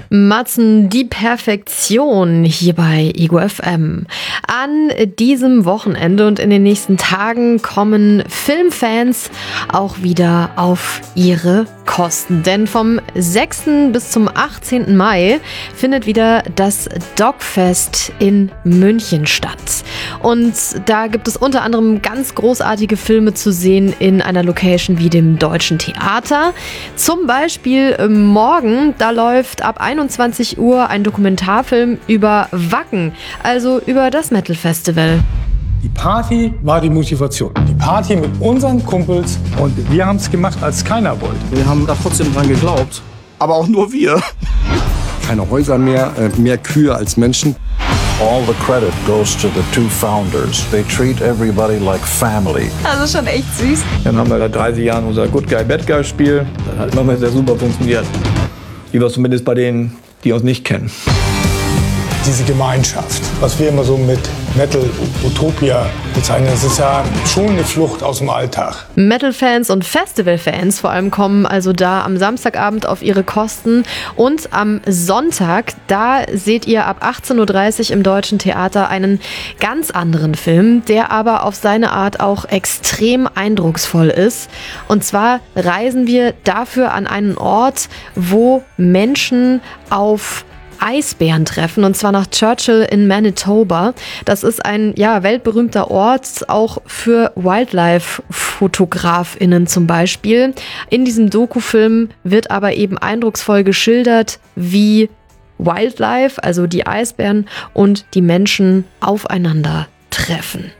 Matzen, die Perfektion hier bei Ego FM. An diesem Wochenende und in den nächsten Tagen kommen Filmfans auch wieder auf ihre Kosten. Denn vom 6. bis zum 18. Mai findet wieder das Dogfest in München statt. Und da gibt es unter anderem ganz großartige Filme zu sehen in einer Location wie dem Deutschen Theater. Zum Beispiel morgen, da läuft ab 21 Uhr ein Dokumentarfilm über Wacken, also über das Metal Festival. Die Party war die Motivation. Die Party mit unseren Kumpels und wir haben es gemacht, als keiner wollte. Wir haben da trotzdem dran geglaubt. Aber auch nur wir. Keine Häuser mehr, mehr Kühe als Menschen. All the credit goes to the two founders. They treat everybody like family. Also schon echt süß. Dann haben wir da 30 Jahren unser Good Guy, Bad Guy Spiel. Das hat manchmal sehr super funktioniert. Lieber zumindest bei denen, die uns nicht kennen. Diese Gemeinschaft, was wir immer so mit Metal Utopia bezeichnen, das ist ja schon eine Flucht aus dem Alltag. Metal-Fans und Festival-Fans vor allem kommen also da am Samstagabend auf ihre Kosten. Und am Sonntag, da seht ihr ab 18.30 Uhr im Deutschen Theater einen ganz anderen Film, der aber auf seine Art auch extrem eindrucksvoll ist. Und zwar reisen wir dafür an einen Ort, wo Menschen auf Eisbären treffen, und zwar nach Churchill in Manitoba. Das ist ein weltberühmter Ort, auch für Wildlife-FotografInnen zum Beispiel. In diesem Dokufilm wird aber eben eindrucksvoll geschildert, wie Wildlife, also die Eisbären und die Menschen aufeinander treffen.